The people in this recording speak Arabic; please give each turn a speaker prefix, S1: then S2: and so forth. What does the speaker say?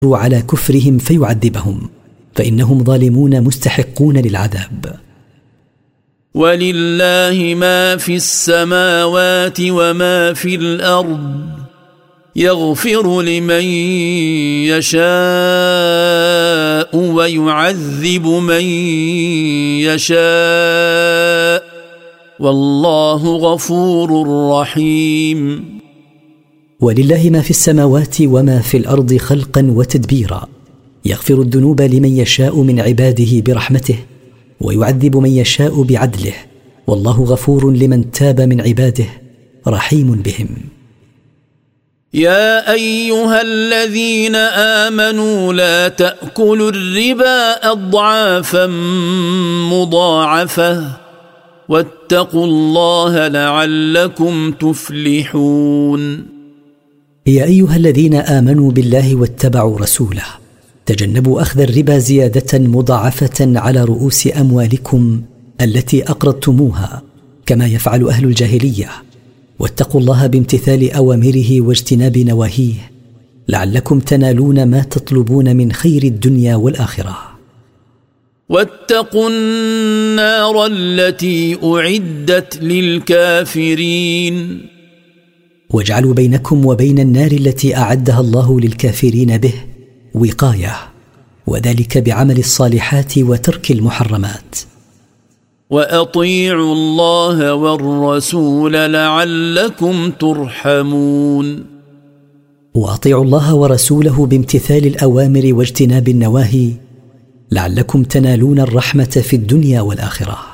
S1: على كفرهم فيعذبهم، فإنهم ظالمون مستحقون للعذاب.
S2: ولله ما في السماوات وما في الأرض، يغفر لمن يشاء ويعذب من يشاء، والله غفور رحيم.
S1: ولله ما في السماوات وما في الأرض خلقا وتدبيرا، يغفر الذنوب لمن يشاء من عباده برحمته، ويعذب من يشاء بعدله، والله غفور لمن تاب من عباده رحيم بهم.
S2: يا أيها الذين آمنوا لا تأكلوا الربا أضعافا مضاعفة، واتقوا الله لعلكم تفلحون.
S1: يا أيها الذين آمنوا بالله واتبعوا رسوله، تجنبوا أخذ الربا زيادة مضاعفة على رؤوس أموالكم التي أقرضتموها كما يفعل أهل الجاهلية، واتقوا الله بامتثال أوامره واجتناب نواهيه، لعلكم تنالون ما تطلبون من خير الدنيا والآخرة.
S2: واتقوا النار التي أعدت للكافرين،
S1: واجعلوا بينكم وبين النار التي أعدها الله للكافرين به وقاية، وذلك بعمل الصالحات وترك المحرمات.
S2: وأطيعوا الله والرسول لعلكم ترحمون.
S1: وأطيعوا الله ورسوله بامتثال الأوامر واجتناب النواهي، لعلكم تنالون الرحمة في الدنيا والآخرة.